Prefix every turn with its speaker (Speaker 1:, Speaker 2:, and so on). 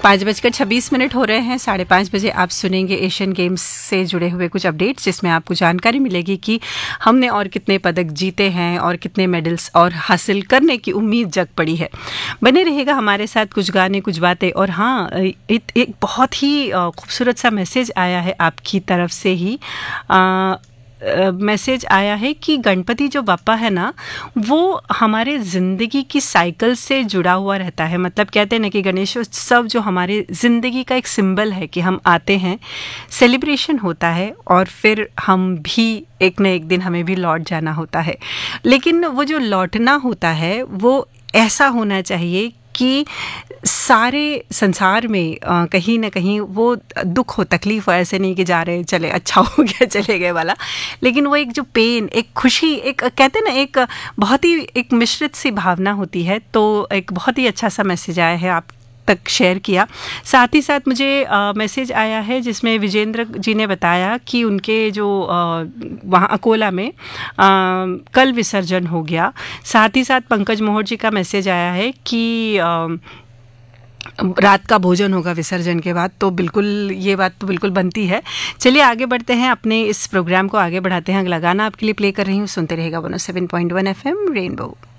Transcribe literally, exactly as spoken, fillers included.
Speaker 1: पाँच बजकर छब्बीस मिनट हो रहे हैं। साढ़े पाँच बजे आप सुनेंगे एशियन गेम्स से जुड़े हुए कुछ अपडेट्स, जिसमें आपको जानकारी मिलेगी कि हमने और कितने पदक जीते हैं और कितने मेडल्स और हासिल करने की उम्मीद जग पड़ी है। बने रहेगा हमारे साथ, कुछ गाने कुछ बातें। और हाँ, एक, एक बहुत ही खूबसूरत सा मैसेज आया है आपकी तरफ से ही। आ, मैसेज आया है कि गणपति जो बापा है ना, वो हमारे ज़िंदगी की साइकिल से जुड़ा हुआ रहता है। मतलब कहते हैं ना कि गणेशोत्सव जो हमारे ज़िंदगी का एक सिंबल है, कि हम आते हैं, सेलिब्रेशन होता है और फिर हम भी एक न एक दिन हमें भी लौट जाना होता है। लेकिन वो जो लौटना होता है वो ऐसा होना चाहिए कि सारे संसार में आ, कहीं ना कहीं वो दुख हो, तकलीफ हो, ऐसे नहीं कि जा रहे चले अच्छा हो गया चले गए वाला, लेकिन वो एक जो पेन, एक खुशी, एक कहते हैं ना, एक बहुत ही एक मिश्रित सी भावना होती है। तो एक बहुत ही अच्छा सा मैसेज आया है, आप तक शेयर किया। साथ ही साथ मुझे मैसेज आया है जिसमें विजेंद्र जी ने बताया कि उनके जो आ, वहाँ अकोला में आ, कल विसर्जन हो गया। साथ ही साथ पंकज मोहर जी का मैसेज आया है कि आ, रात का भोजन होगा विसर्जन के बाद। तो बिल्कुल ये बात तो बिल्कुल बनती है। चलिए आगे बढ़ते हैं, अपने इस प्रोग्राम को आगे बढ़ाते हैं। अगला गाना आपके लिए प्ले कर रही हूँ, सुनते रहेगा one O seven point one F M rainbow.